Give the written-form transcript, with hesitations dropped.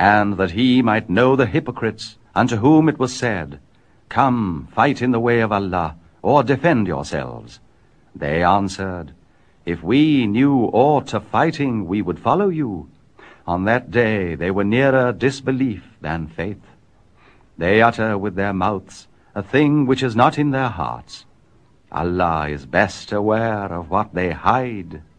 and that he might know the hypocrites, unto whom it was said, Come, fight in the way of Allah, or defend yourselves. They answered, If we knew aught of fighting, we would follow you. On that day they were nearer disbelief than faith. They utter with their mouths a thing which is not in their hearts. Allah is best aware of what they hide